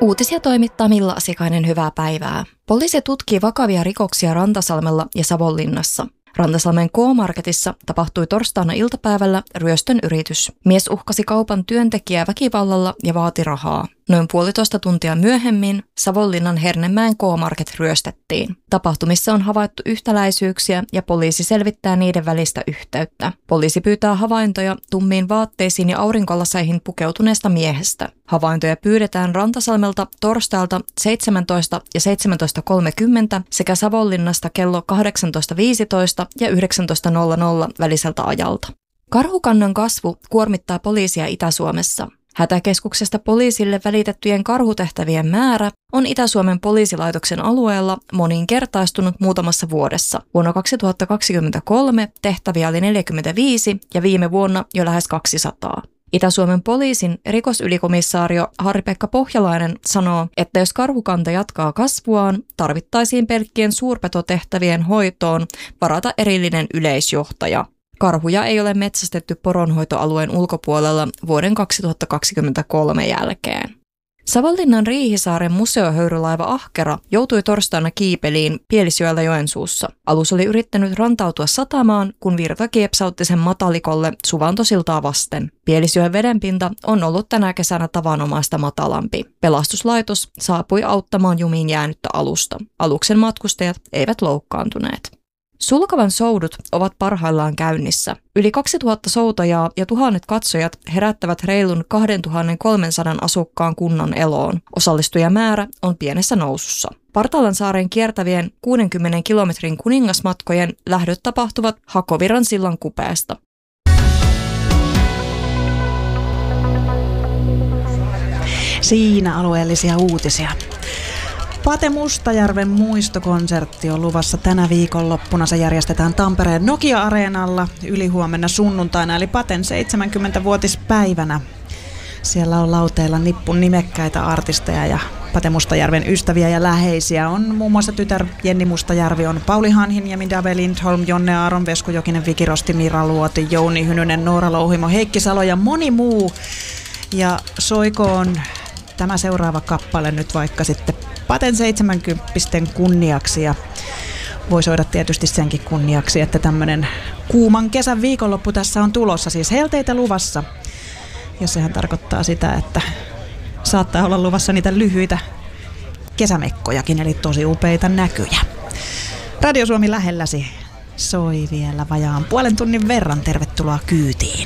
Uutisia toimittaa Milla Asikainen, hyvää päivää. Poliisi tutkii vakavia rikoksia Rantasalmella ja Savonlinnassa. Rantasalmen K-Marketissa tapahtui torstaina iltapäivällä ryöstön yritys. Mies uhkasi kaupan työntekijää väkivallalla ja vaati rahaa. Noin 1,5 tuntia myöhemmin Savonlinnan Hernemäen K-Market ryöstettiin. Tapahtumissa on havaittu yhtäläisyyksiä ja poliisi selvittää niiden välistä yhteyttä. Poliisi pyytää havaintoja tummiin vaatteisiin ja aurinkolaseihin pukeutuneesta miehestä. Havaintoja pyydetään Rantasalmelta torstailta 17 ja 17.30 sekä Savonlinnasta kello 18.15 ja 19.00 väliseltä ajalta. Karhukannan kasvu kuormittaa poliisia Itä-Suomessa. Hätäkeskuksesta poliisille välitettyjen karhutehtävien määrä on Itä-Suomen poliisilaitoksen alueella moninkertaistunut muutamassa vuodessa. Vuonna 2023 tehtäviä oli 45 ja viime vuonna jo lähes 200. Itä-Suomen poliisin rikosylikomisaario Harri-Pekka Pohjalainen sanoo, että jos karhukanta jatkaa kasvuaan, tarvittaisiin pelkkien suurpetotehtävien hoitoon varata erillinen yleisjohtaja. Karhuja ei ole metsästetty poronhoitoalueen ulkopuolella vuoden 2023 jälkeen. Savonlinnan Riihisaaren museohöyrylaiva Ahkera joutui torstaina kiipeliin Pielisjoella Joensuussa. Alus oli yrittänyt rantautua satamaan, kun virta kiepsautti sen matalikolle Suvantosiltaa vasten. Pielisjoen vedenpinta on ollut tänä kesänä tavanomaista matalampi. Pelastuslaitos saapui auttamaan jumiin jäänyttä alusta. Aluksen matkustajat eivät loukkaantuneet. Sulkavan soudut ovat parhaillaan käynnissä. Yli 2000 soutajaa ja tuhannet katsojat herättävät reilun 2300 asukkaan kunnan eloon. Osallistujamäärä on pienessä nousussa. Partalansaaren kiertävien 60 kilometrin kuningasmatkojen lähdöt tapahtuvat Hakovirran sillan kupeesta. Siinä alueellisia uutisia. Pate Mustajärven muistokonsertti on luvassa tänä viikonloppuna. Se järjestetään Tampereen Nokia-areenalla ylihuomenna sunnuntaina, eli Paten 70-vuotispäivänä. Siellä on lauteilla nippun nimekkäitä artisteja ja Pate Mustajärven ystäviä ja läheisiä. On muun muassa tytär Jenni Mustajärvi, on Pauli Hanhinniemi, Dave Lindholm, Jonne Aaron, Vesku Jokinen, Viki Rosti, Mira Luoti, Jouni Hynynen, Noora Louhimo, Heikki Salo ja moni muu. Ja soikoon tämä seuraava kappale nyt vaikka sitten Paten 70 kunniaksi, ja voi soida tietysti senkin kunniaksi, että tämmöinen kuuman kesän viikonloppu tässä on tulossa, siis helteitä luvassa. Ja sehän tarkoittaa sitä, että saattaa olla luvassa niitä lyhyitä kesämekkojakin, eli tosi upeita näkyjä. Radio Suomi lähelläsi soi vielä vajaan puolen tunnin verran. Tervetuloa kyytiin.